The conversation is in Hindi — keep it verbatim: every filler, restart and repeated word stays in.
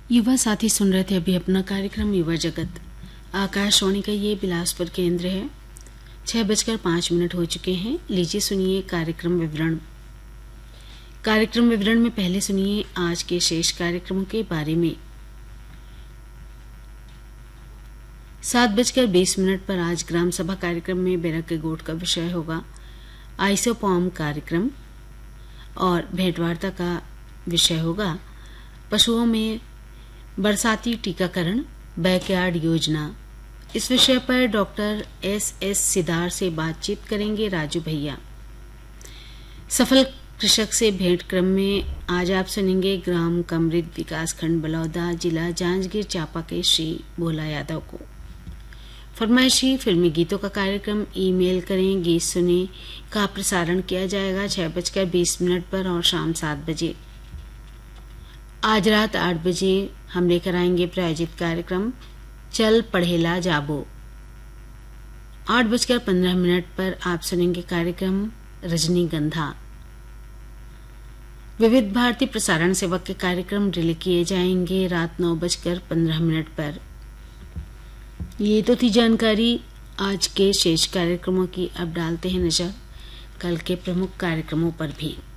युवा साथी सुन रहे थे अभी अपना कार्यक्रम युवा जगत। आकाशवाणी का ये बिलासपुर केंद्र है। छह बजकर पाँच मिनट हो चुके हैं। लीजिए सुनिए कार्यक्रम विवरण। कार्यक्रम विवरण में पहले सुनिए आज के शेष कार्यक्रमों के बारे में। सात बजकर बीस मिनट पर आज ग्राम सभा कार्यक्रम में बेरक के गोट का विषय होगा आइसोपॉम कार्यक्रम, और भेंटवार्ता का विषय होगा पशुओं में बरसाती टीकाकरण बैकयार्ड योजना। इस विषय पर डॉक्टर एस एस सिदार से बातचीत करेंगे राजू भैया। सफल कृषक से भेंट क्रम में आज आप सुनेंगे ग्राम कमरिद विकास खंड बलौदा जिला जांजगीर चांपा के श्री भोला यादव को। फरमाइशी फिल्मी गीतों का कार्यक्रम ईमेल करें गीत सुने का प्रसारण किया जाएगा छह बजकर बीस मिनट पर और शाम सात बजे। आज रात आठ बजे हम लेकर आएंगे प्रायोजित कार्यक्रम चल पढ़ेला जाबो। आठ बजकर पंद्रह मिनट पर आप सुनेंगे कार्यक्रम रजनीगंधा। विविध भारती प्रसारण सेवक के कार्यक्रम रिले किए जाएंगे रात नौ बजकर पंद्रह मिनट पर। ये तो थी जानकारी आज के शेष कार्यक्रमों की। अब डालते हैं नजर कल के प्रमुख कार्यक्रमों पर भी।